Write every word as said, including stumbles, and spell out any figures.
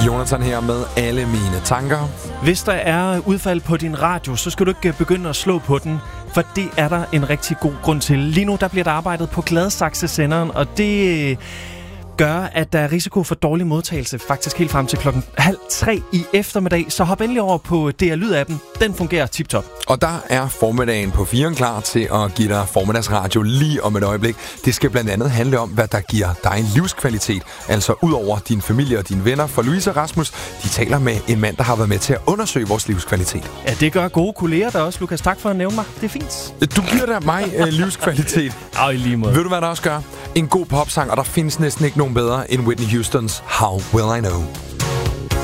Jonathan her med alle mine tanker. Hvis der er udfald på din radio, så skal du ikke begynde at slå på den, for det er der en rigtig god grund til. Lige nu der bliver der arbejdet på Gladsaxe-senderen, og det gør, at der er risiko for dårlig modtagelse faktisk helt frem til klokken halv tre i eftermiddag. Så hop endelig over på D R Lyd-appen. Den fungerer tip-top. Og der er formiddagen på firen klar til at give dig formiddagsradio lige om et øjeblik. Det skal blandt andet handle om, hvad der giver dig livskvalitet. Altså ud over din familie og dine venner. For Louise og Rasmus, de taler med en mand, der har været med til at undersøge vores livskvalitet. Ja, det gør gode kolleger der også, Lukas. Tak for at nævne mig. Det er fint. Du giver da mig øh, livskvalitet. Ej, lige måde. Ved du, hvad der også gør? En god popsang, og der findes næsten ikke nogen bedre end Whitney Houstons How Will I Know.